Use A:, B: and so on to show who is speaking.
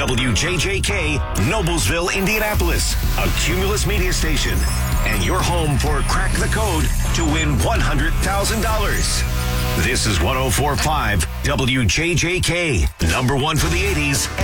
A: WJJK, Noblesville, Indianapolis, a Cumulus media station, and your home for Crack the Code to win $100,000. This is 104.5 WJJK, number one for the 80s